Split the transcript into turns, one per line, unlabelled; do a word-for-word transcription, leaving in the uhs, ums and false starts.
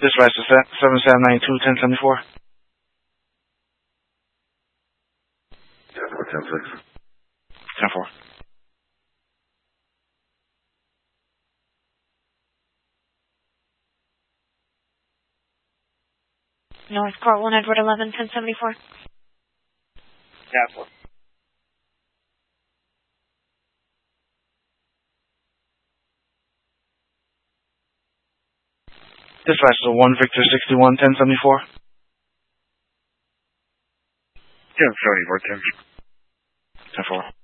Dispatch to seven seven nine two, ten seventy-four.
ten four, ten six.
ten four.
Northport one Edward eleven, ten seventy-four.
ten four. Dispatch to one Victor sixty-one, ten seventy-four.
ten seventy-four, ten.
ten four.